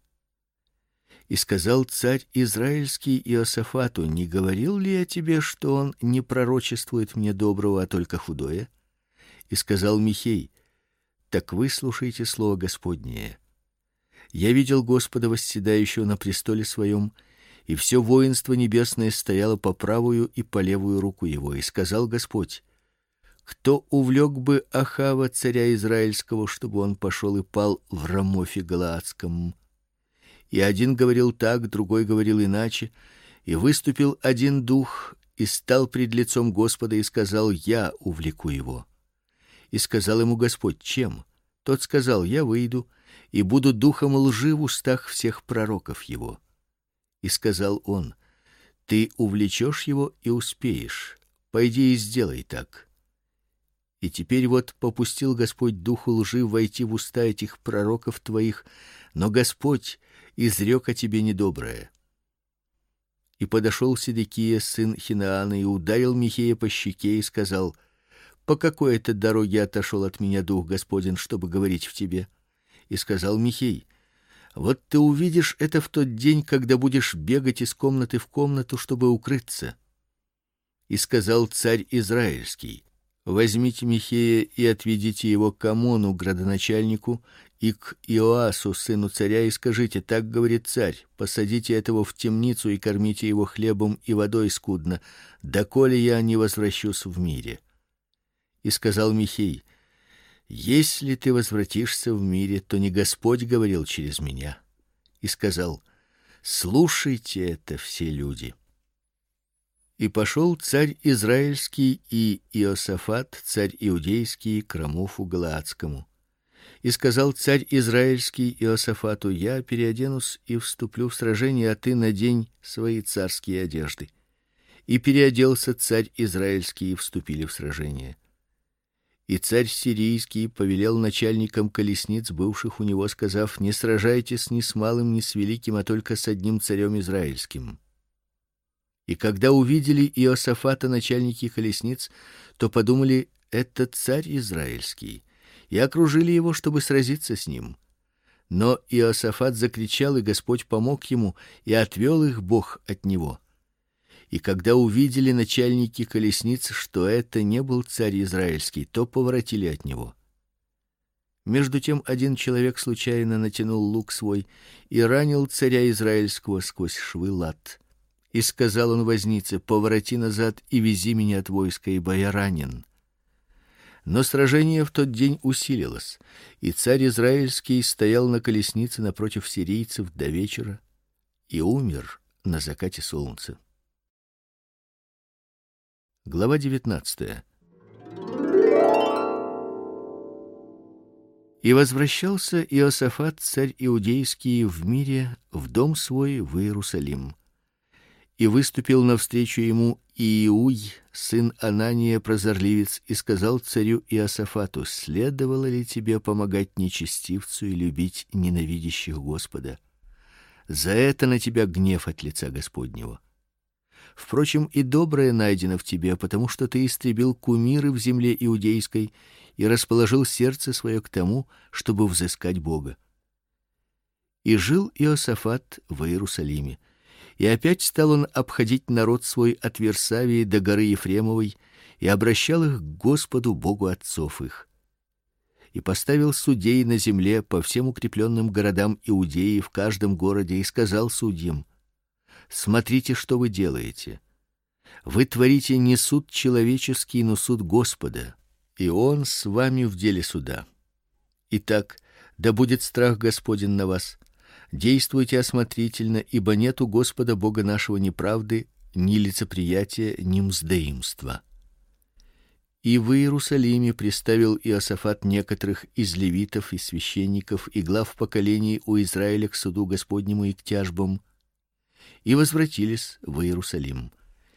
И сказал царь израильский Иосафату: не говорил ли я тебе, что он не пророчествует мне доброго, а только худое? И сказал Михей: так выслушайте слово Господнее. Я видел Господа восседающего на престоле своем, и все воинство небесное стояло по правую и по левую руку его. И сказал Господь: кто увлек бы Ахава царя израильского, чтобы он пошел и пал в Рамофе Галаадском? И один говорил так, другой говорил иначе, и выступил один дух и стал пред лицом Господа и сказал: я увлеку его. И сказал ему Господь: чем? Тот сказал: я выйду и буду духом лжи в устах всех пророков его. И сказал он: ты увлечешь его и успеешь. Пойди и сделай так. И теперь вот попустил Господь духу лжи войти в уста этих пророков твоих, но Господь изрек о тебе недоброе. И подошел Седекия сын Хинаана и ударил Михея по щеке и сказал: по какой это дороге отошел от меня дух Господень, чтобы говорить в тебе? И сказал Михей: вот ты увидишь это в тот день, когда будешь бегать из комнаты в комнату, чтобы укрыться. И сказал царь израильский: возьмите Михея и отведите его к Амону, градоначальнику, и к Иоасу, сыну царя, и скажите: так говорит царь: посадите этого в темницу и кормите его хлебом и водой скудно, доколе я не возвращусь в мире. И сказал Михей: если ты возвратишься в мире, то не Господь говорил через меня. И сказал: слушайте это, все люди. И пошел царь израильский и Иосафат, царь иудейский, к Рамофу Галаадскому. И сказал царь израильский Иосафату: я переоденусь и вступлю в сражение, а ты надень свои царские одежды. И переоделся царь израильский, и вступили в сражение. И царь сирийский повелел начальникам колесниц, бывших у него, сказав: не сражайтесь ни с малым, ни с великим, а только с одним царем израильским. И когда увидели Иосафата начальники колесниц, то подумали: это царь израильский, и окружили его, чтобы сразиться с ним. Но Иосафат закричал, и Господь помог ему, и отвел их Бог от него. И когда увидели начальники колесниц, что это не был царь израильский, то поворотили от него. Между тем один человек случайно натянул лук свой и ранил царя израильского сквозь швы лат. И сказал он вознице: повороти назад и вези меня от войска, ибо я ранен. Но сражение в тот день усилилось, и царь израильский стоял на колеснице напротив сирийцев до вечера и умер на закате солнца. Глава девятнадцатая. И возвращался Иосафат, царь иудейский, в мире в дом свой в Иерусалим. И выступил навстречу ему Иуй, сын Анания, прозорливец, и сказал царю Иосафату: следовало ли тебе помогать нечестивцу и любить ненавидящих Господа? За это на тебя гнев от лица Господнего. Впрочем, и доброе найдено в тебе, потому что ты истребил кумиры в земле иудейской и расположил сердце свое к тому, чтобы взыскать Бога. И жил Иосафат в Иерусалиме. И опять стал он обходить народ свой от Версавии до горы Ефремовой и обращал их к Господу Богу отцов их. И поставил судей на земле по всем укрепленным городам Иудеи в каждом городе и сказал судьям: смотрите, что вы делаете. Вы творите не суд человеческий, но суд Господа, и Он с вами в деле суда. Итак, да будет страх Господень на вас. Действуйте осмотрительно, ибо нет у Господа Бога нашего ни правды, ни лицеприятия, ни мздоимства. И в Иерусалиме приставил Иосафат некоторых из левитов и священников и глав поколений у Израиля к суду Господнему и к тяжбам, и возвратились в Иерусалим.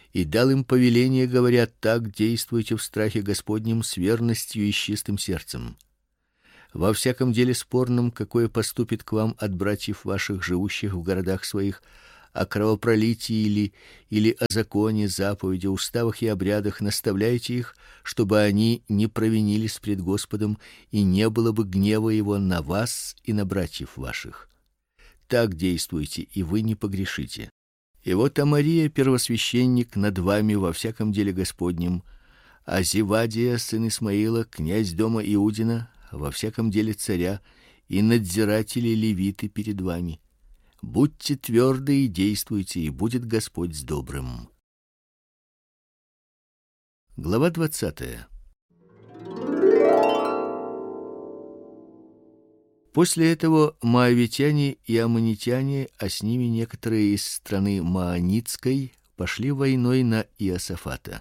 и дал им повеление, говоря: так действуйте в страхе Господнем с верностью и с чистым сердцем. Во всяком деле спорном, какое поступит к вам от братьев ваших, живущих в городах своих, о кровопролитии или или о законе, заповеди, уставах и обрядах, наставляйте их, чтобы они не провинились пред Господом, и не было бы гнева его на вас и на братьев ваших. Так действуйте, и вы не погрешите. И вот Амария, первосвященник над вами во всяком деле Господнем, а Зевадия, сын Исмаила, князь дома Иудина, во всяком деле царя, и надзиратели левиты перед вами. Будьте тверды и действуйте, и будет Господь с добрым. Глава двадцатая. После этого моавитяне и аммонитяне, а с ними некоторые из страны Маонитской, пошли войной на Иосафата.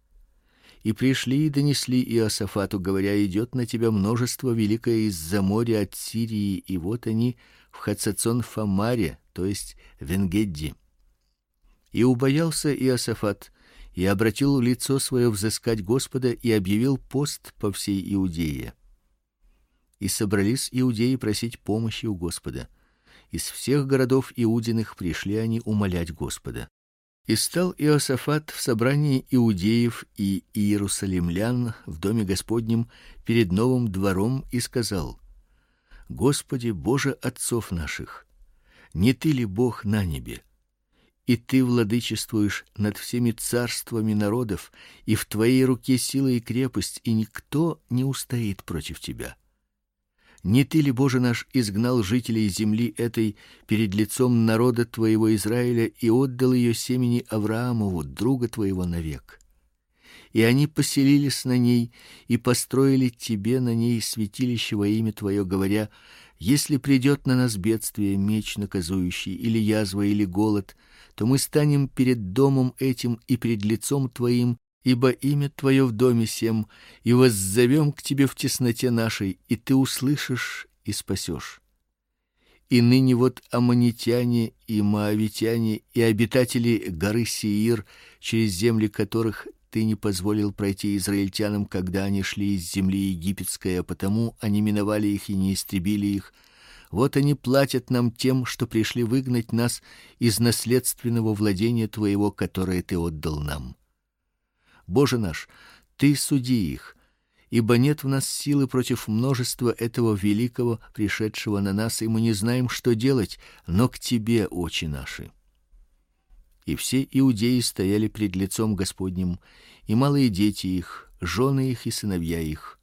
И пришли и донесли Иосафату, говоря: идет на тебя множество великое из-за моря от Сирии, и вот они в Хацацон-Фамаре, то есть в Ен-Гедди. И убоялся Иосафат, и обратил лицо свое взыскать Господа, и объявил пост по всей Иудее. И собрались иудеи просить помощи у Господа. Из всех городов иудиных пришли они умолять Господа. И стал Иосафат в собрании иудеев и иерусалимлян в доме Господнем перед новым двором и сказал: Господи, Боже отцов наших, не ты ли Бог на небе? И ты владычествуешь над всеми царствами народов, и в твоей руке сила и крепость, и никто не устоит против тебя. Не ты ли, Боже наш, изгнал жителей земли этой перед лицом народа твоего Израиля и отдал ее семени Авраамову, друга твоего, навек? И они поселились на ней и построили тебе на ней святилище во имя твое, говоря: если придет на нас бедствие, меч наказующий, или язва, или голод, то мы станем перед домом этим и пред лицом твоим, ибо имя твое в доме сем, и воззовем к тебе в тесноте нашей, и ты услышишь и спасешь. И ныне вот аммонитяне и моавитяне и обитатели горы Сеир, через земли которых ты не позволил пройти израильтянам, когда они шли из земли египетской, а потому они миновали их и не истребили их. Вот они платят нам тем, что пришли выгнать нас из наследственного владения твоего, которое ты отдал нам. Боже наш, ты суди их, ибо нет в нас силы против множества этого великого, пришедшего на нас, и мы не знаем, что делать, но к тебе очи наши. И все иудеи стояли пред лицом Господним, и малые дети их, жены их и сыновья их.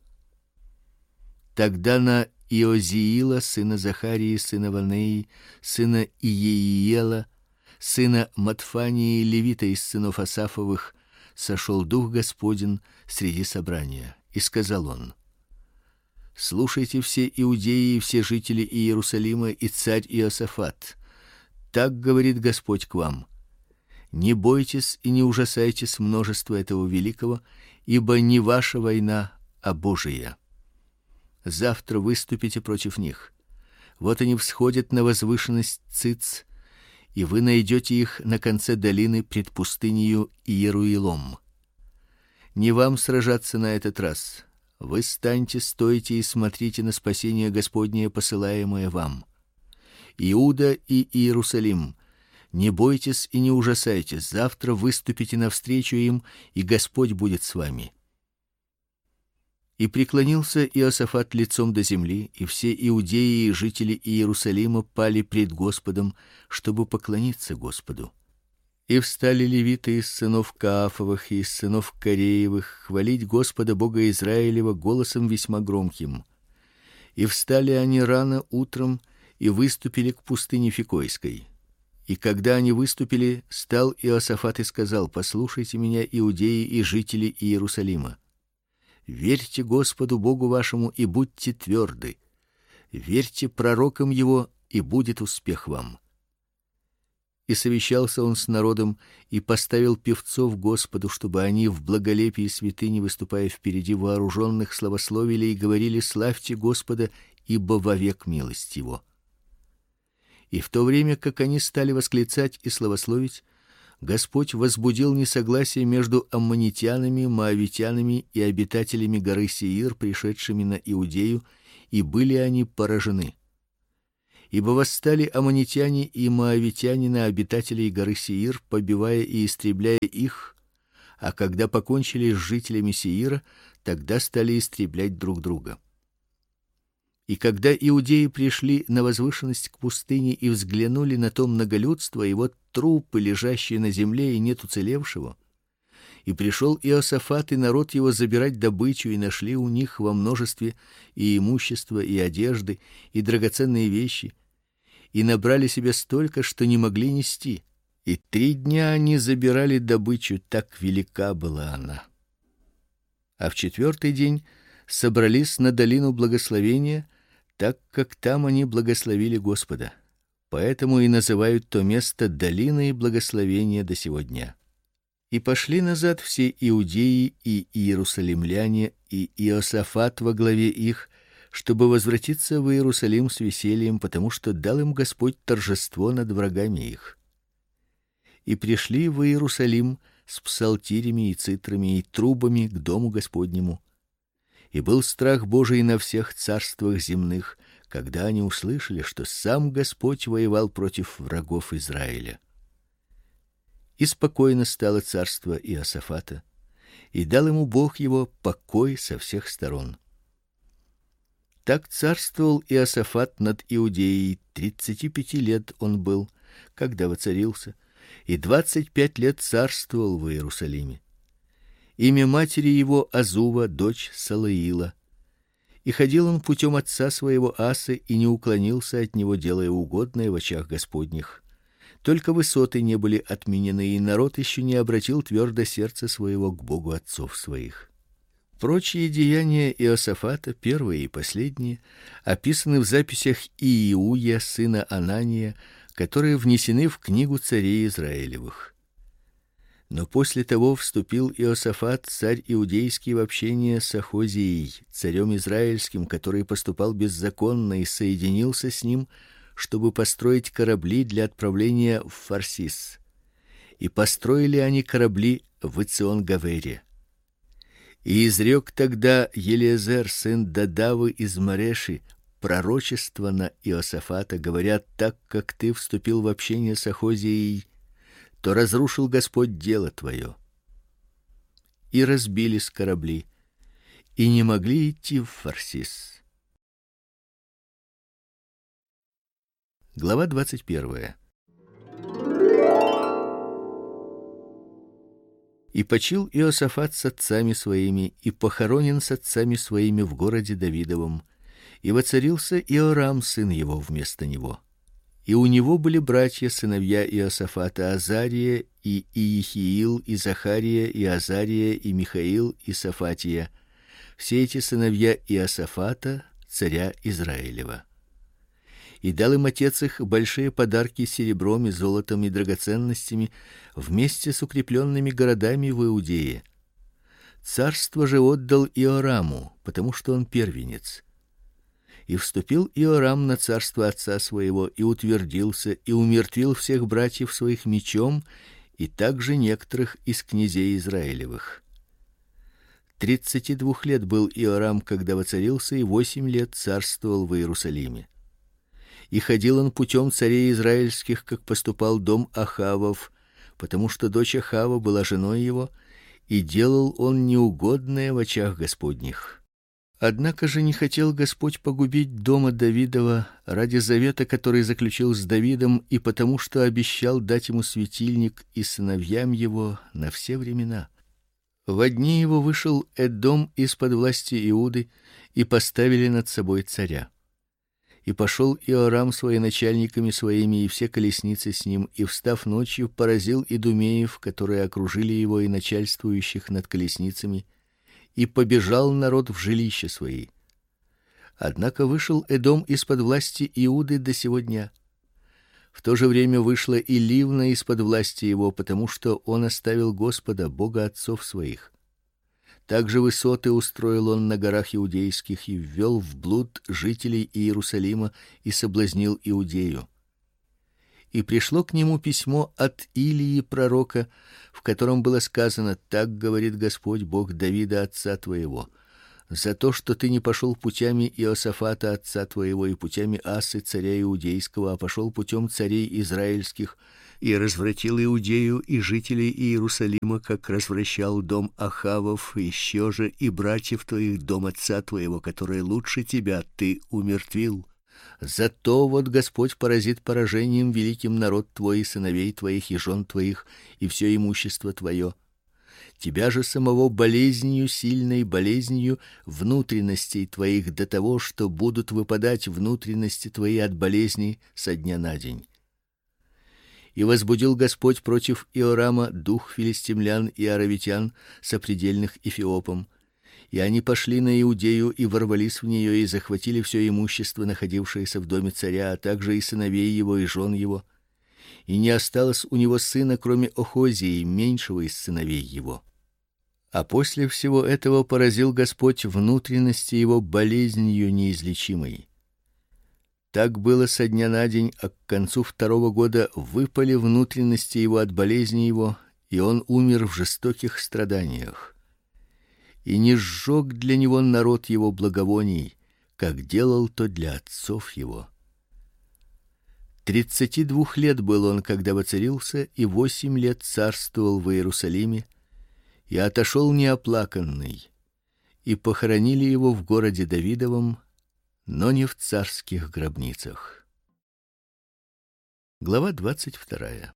Тогда на Иозиила, сына Захарии, сына Ванеи, сына Иеиела, сына Матфании, левита из сынов Асафовых, сошел дух Господень среди собрания, и сказал он: слушайте все иудеи и все жители Иерусалима и царь Иосафат. Так говорит Господь к вам: не бойтесь и не ужасайтесь множества этого великого, ибо не ваша война, а Божия. Завтра выступите против них. Вот они всходят на возвышенность Циц, и вы найдете их на конце долины пред пустынею Иеруилом. Не вам сражаться на этот раз. Вы станьте, стойте и смотрите на спасение Господнее, посылаемое вам. Иуда и Иерусалим, не бойтесь и не ужасайтесь. Завтра выступите навстречу им, и Господь будет с вами. И преклонился Иосафат лицом до земли, и все иудеи и жители Иерусалима пали пред Господом, чтобы поклониться Господу. И встали левиты из сынов Каафовых и из сынов Кореевых хвалить Господа Бога Израилева голосом весьма громким. И встали они рано утром и выступили к пустыне Фикойской. И когда они выступили, стал Иосафат и сказал: послушайте меня, иудеи и жители Иерусалима. Верьте Господу Богу вашему и будьте тверды. Верьте пророкам его, и будет успех вам. И совещался он с народом и поставил певцов Господу, чтобы они в благолепии святыни, выступая впереди вооруженных, славословили и говорили: славьте Господа, ибо вовек милость его. И в то время, как они стали восклицать и славословить, Господь возбудил несогласие между аммонитянами, моавитянами и обитателями горы Сеир, пришедшими на Иудею, и были они поражены. Ибо восстали аммонитяне и моавитяне на обитателей горы Сеир, побивая и истребляя их, а когда покончили с жителями Сеира, тогда стали истреблять друг друга. И когда иудеи пришли на возвышенность к пустыне и взглянули на то многолюдство, и вот трупы, лежащие на земле, и нет уцелевшего, и пришел Иосафат и народ его забирать добычу, и нашли у них во множестве и имущество, и одежды, и драгоценные вещи, и набрали себе столько, что не могли нести. И три дня они забирали добычу, так велика была она. А в четвертый день собрались на долину благословения, так как там они благословили Господа. Поэтому и называют то место долиной благословения до сего дня. И пошли назад все иудеи и иерусалимляне, и Иосафат во главе их, чтобы возвратиться в Иерусалим с весельем, потому что дал им Господь торжество над врагами их. И пришли в Иерусалим с псалтирями и цитрами и трубами к дому Господнему. И был страх Божий на всех царствах земных, когда они услышали, что сам Господь воевал против врагов Израиля. И спокойно стало царство Иосафата, и дал ему Бог его покой со всех сторон. Так царствовал Иосафат над Иудеей, тридцати пяти лет он был, когда воцарился, и двадцать пять лет царствовал в Иерусалиме. Имя матери его Азува, дочь Салаила. И ходил он путем отца своего Асы и не уклонился от него, делая угодное в очах Господних. Только высоты не были отменены, и народ еще не обратил твердо сердце своего к Богу отцов своих. Прочие деяния Иосафата, первые и последние, описаны в записях Ииуя, сына Анания, которые внесены в книгу царей Израилевых. Но после того вступил Иосафат, царь иудейский, в общение с Ахозией, царем израильским, который поступал беззаконно, и соединился с ним, чтобы построить корабли для отправления в Фарсис. И построили они корабли в Ицион-Гавере. И изрек тогда Елиезер, сын Дадавы из Мареши, пророчество на Иосафата, говоря: так как ты вступил в общение с Ахозией, то разрушил Господь дело твое. И разбились корабли, и не могли идти в Фарсис. Глава двадцать первая. И почил Иосафат с отцами своими, и похоронен с отцами своими в городе Давидовом, и воцарился Иорам сын его вместо него. И у него были братья, сыновья Иосафата: Азария и Иехиил, и Захария, и Азария, и Михаил, и Сафатия. Все эти сыновья Иосафата, царя Израилева. И дал им отец их большие подарки серебром и золотом и драгоценностями, вместе с укрепленными городами в Иудее. Царство же отдал Иораму, потому что он первенец. И вступил Иорам на царство отца своего, и утвердился, и умертвил всех братьев своих мечом, и также некоторых из князей Израилевых. Тридцати двух лет был Иорам, когда воцарился, и восемь лет царствовал в Иерусалиме. И ходил он путем царей израильских, как поступал дом Ахавов, потому что дочь Ахава была женой его, и делал он неугодное в очах Господних. Однако же не хотел Господь погубить дома Давидова ради завета, который заключил с Давидом, и потому что обещал дать ему светильник и сыновьям его на все времена. Во дни его вышел Эдом из-под власти Иуды, и поставили над собой царя. И пошел Иорам с военачальниками своими и все колесницы с ним, и встав ночью, поразил идумеев, которые окружили его, и начальствующих над колесницами, и побежал народ в жилища свои. Однако вышел Эдом из-под власти Иуды до сего дня. В то же время вышла и Ливна из-под власти его, потому что он оставил Господа, Бога отцов своих. Также высоты устроил он на горах иудейских и ввел в блуд жителей Иерусалима и соблазнил Иудею. И пришло к нему письмо от Илии пророка, в котором было сказано: так говорит Господь, Бог Давида отца твоего: за то, что ты не пошел путями Иосафата отца твоего и путями Асы царя иудейского, а пошел путем царей израильских, и развратил Иудею и жителей Иерусалима, как развращал дом Ахавов, еще же и братьев твоих, дом отца твоего, который лучше тебя, ты умертвил. Зато вот Господь поразит поражением великим народ твой, и сыновей твоих и жен твоих, и все имущество твое. Тебя же самого болезнью, сильной болезнью внутренностей твоих, до того, что будут выпадать внутренности твои от болезни со дня на день. И возбудил Господь против Иорама дух филистимлян и аравитян, сопредельных Эфиопам, и они пошли на Иудею и ворвались в нее и захватили все имущество, находившееся в доме царя, а также и сыновей его и жен его. И не осталось у него сына, кроме Охозии, меньшего из сыновей его. А после всего этого поразил Господь внутренности его болезнью неизлечимой. Так было со дня на день, а к концу второго года выпали внутренности его от болезни его, и он умер в жестоких страданиях. И не сжег для него народ его благовоний, как делал то для отцов его. Тридцати двух лет был он, когда воцарился, и восемь лет царствовал в Иерусалиме, и отошел неоплаканный, и похоронили его в городе Давидовом, но не в царских гробницах. Глава двадцать вторая.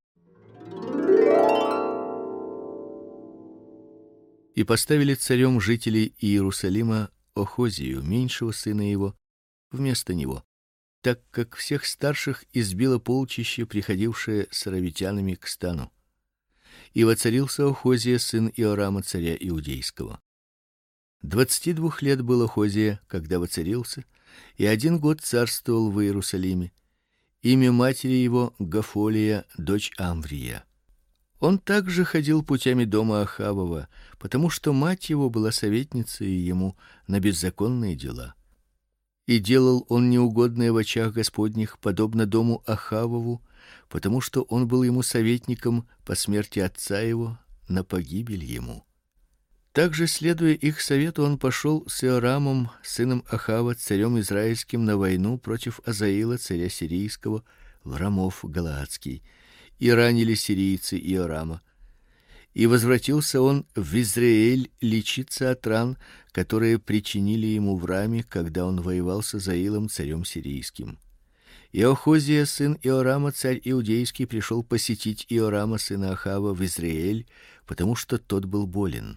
И поставили царем жителей Иерусалима Охозию, меньшего сына его, вместо него, так как всех старших избило полчище, приходившее с аравитянами к стану. И воцарился Охозия, сын Иорама, царя иудейского. Двадцати двух лет был Охозия, когда воцарился, и один год царствовал в Иерусалиме. Имя матери его Гафолия, дочь Амврия. Он также ходил путями дома Ахавова, потому что мать его была советницей ему на беззаконные дела. И делал он неугодное в очах Господних, подобно дому Ахавову, потому что он был ему советником по смерти отца его на погибель ему. Также, следуя их совету, он пошел с Иорамом, сыном Ахава, царем израильским, на войну против Азаила, царя сирийского, в Рамов галаадский, и ранили сирийцы Иорама. И возвратился он в Израиль лечиться от ран, которые причинили ему в Раме, когда он воевал с Азаилом, царем сирийским. И Охозия, сын Иорама, царь иудейский, пришел посетить Иорама, сына Ахава, в Израиль, потому что тот был болен.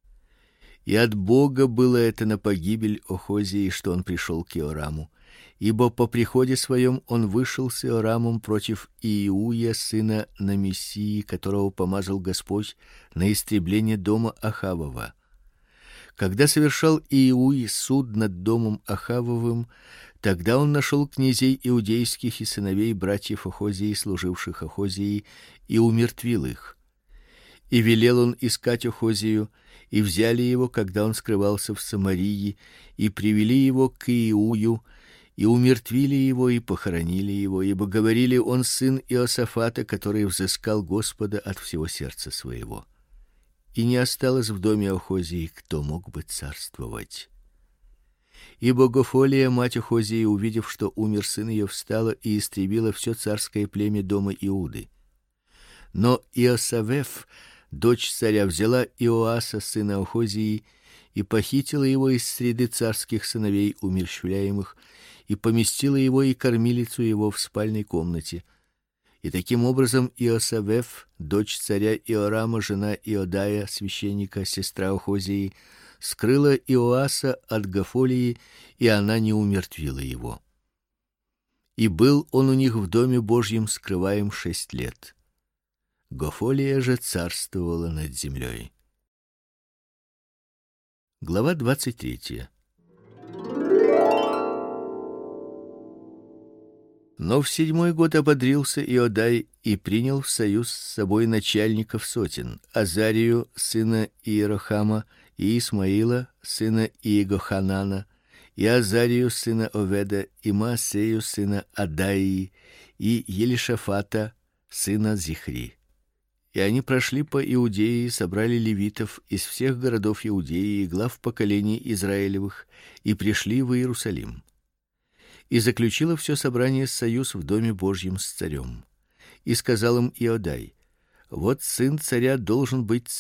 И от Бога было это на погибель Охозии, что он пришел к Иораму, ибо по приходе своем он вышел с Иорамом против Иуя, сына Намисии, которого помазал Господь на истребление дома Ахавова. Когда совершал Иуй суд над домом Ахавовым, тогда он нашел князей иудейских и сыновей братьев Охозии, служивших Охозии, и умертвил их. И велел он искать Охозию, и взяли его, когда он скрывался в Самарии, и привели его к Иую, и умертвили его и похоронили его, ибо говорили: он сын Иосафата, который взыскал Господа от всего сердца своего. И не осталось в доме Охозии, кто мог бы царствовать. Ибо Гафолия, мать Охозии, увидев, что умер сын ее, встала и истребила все царское племя дома Иуды. Но Иосавеф, дочь царя, взяла Иоаса, сына Охозии, и похитила его из среды царских сыновей умерщвляемых, и поместила его и кормилицу его в спальной комнате. И таким образом Иосавеф, дочь царя Иорама, жена Иодая, священника, сестра Охозии, скрыла Иоаса от Гафолии, и она не умертвила его. И был он у них в доме Божьем скрываем шесть лет. Гафолия же царствовала над землей. Глава двадцать третья. Но в седьмой год ободрился Иодай и принял в союз с собой начальников сотен: Азарию, сына Иерохама, и Исмаила, сына Иегоханана, и Азарию сына Оведа, и Маасею сына Адаии, и Елишафата сына Зихри. И они прошли по Иудее и собрали левитов из всех городов Иудеи и глав поколений Израилевых, и пришли в Иерусалим. И заключило все собрание союз в доме Божьем с царем. И сказал им Иодай: вот сын царя должен быть